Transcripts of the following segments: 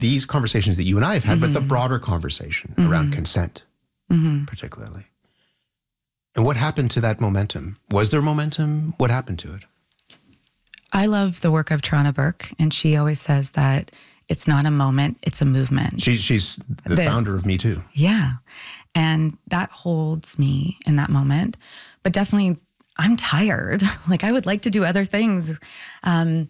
these conversations that you and I have had, but the broader conversation around consent, particularly. And what happened to that momentum? Was there momentum? What happened to it? I love the work of Tarana Burke, and she always says that it's not a moment, it's a movement. She's the founder of Me Too. Yeah. And that holds me in that moment. But definitely, I'm tired. Like, I would like to do other things. I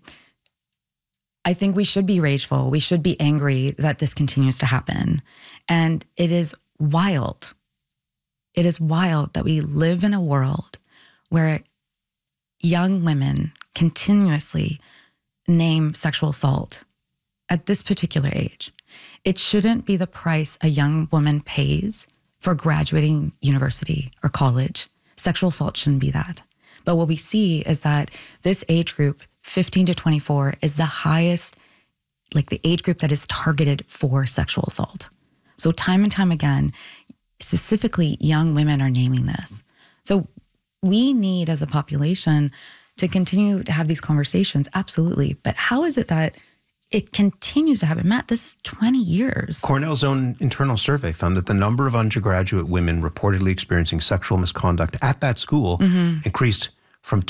think we should be rageful. We should be angry that this continues to happen. And it is wild. It is wild that we live in a world where young women continuously name sexual assault at this particular age. It shouldn't be the price a young woman pays for graduating university or college. Sexual assault shouldn't be that. But what we see is that this age group, 15 to 24, is the highest, like the age group that is targeted for sexual assault. So time and time again, specifically young women are naming this. So we need as a population to continue to have these conversations, absolutely. But how is it that it continues to happen? Matt, this is 20 years. Cornell's own internal survey found that the number of undergraduate women reportedly experiencing sexual misconduct at that school increased from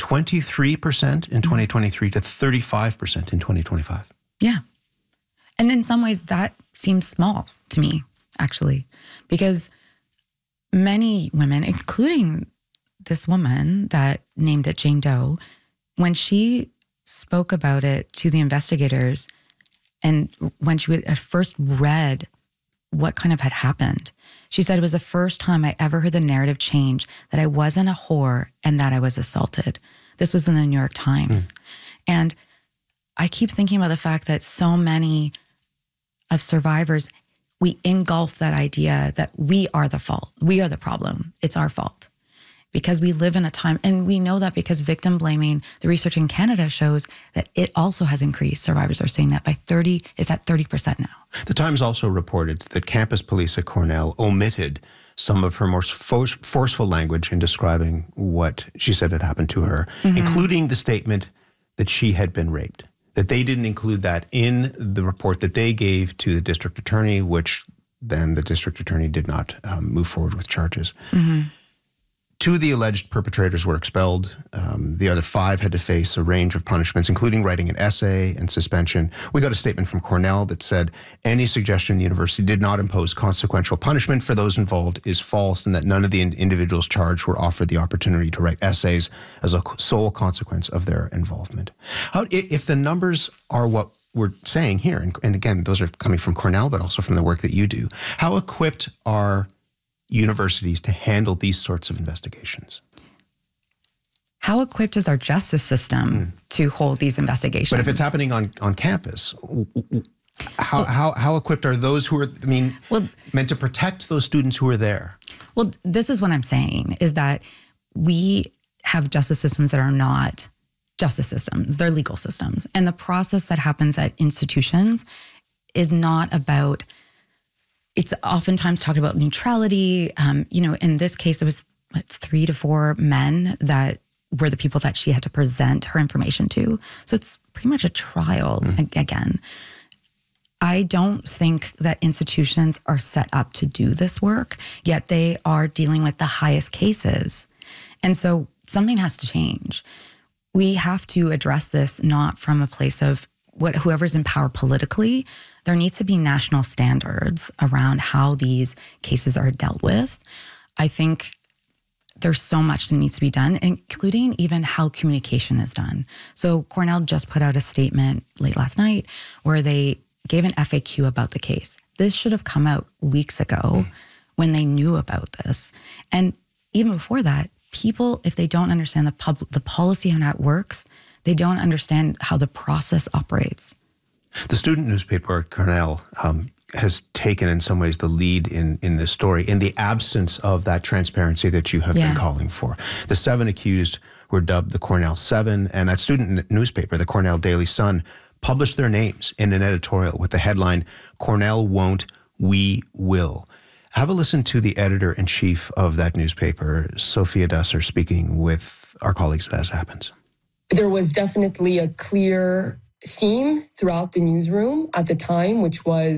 23% in 2023 to 35% in 2025. Yeah. And in some ways that seems small to me, actually, because many women, including this woman that named it Jane Doe, when she spoke about it to the investigators and when she first read what kind of had happened, she said it was the first time I ever heard the narrative change that I wasn't a whore and that I was assaulted. This was in the New York Times. And I keep thinking about the fact that so many of survivors, we engulf that idea that we are the fault. We are the problem. It's our fault. Because we live in a time, and we know that because victim blaming, the research in Canada shows that it also has increased. Survivors are saying that by 30, it's at 30% now. The Times also reported that campus police at Cornell omitted some of her most forceful language in describing what she said had happened to her, including the statement that she had been raped. That they didn't include that in the report that they gave to the district attorney, which then the district attorney did not move forward with charges. Two of the alleged perpetrators were expelled. The other 5 had to face a range of punishments, including writing an essay and suspension. We got a statement from Cornell that said any suggestion the university did not impose consequential punishment for those involved is false, and that none of the individuals charged were offered the opportunity to write essays as a sole consequence of their involvement. If the numbers are what we're saying here, and again, those are coming from Cornell, but also from the work that you do, how equipped are universities to handle these sorts of investigations? How equipped is our justice system to hold these investigations? But if it's happening on campus, how equipped are those who are, meant to protect those students who are there? Well, this is what I'm saying, is that we have justice systems that are not justice systems. They're legal systems. And the process that happens at institutions is not about, it's oftentimes talked about neutrality. In this case, it was 3 to 4 men that were the people that she had to present her information to. So it's pretty much a trial again. I don't think that institutions are set up to do this work, yet they are dealing with the highest cases. And so something has to change. We have to address this not from a place of whoever's in power politically. There needs to be national standards around how these cases are dealt with. I think there's so much that needs to be done, including even how communication is done. So Cornell just put out a statement late last night where they gave an FAQ about the case. This should have come out weeks ago when they knew about this. And even before that, people, if they don't understand the policy and how it works, they don't understand how the process operates. The student newspaper at Cornell has taken in some ways the lead in this story in the absence of that transparency that you have been calling for. The 7 accused were dubbed the Cornell 7, and that student newspaper, the Cornell Daily Sun, published their names in an editorial with the headline, "Cornell Won't, We Will." Have a listen to the editor-in-chief of that newspaper, Sophia Dusser, speaking with our colleagues at As Happens. There was definitely a clear theme throughout the newsroom at the time, which was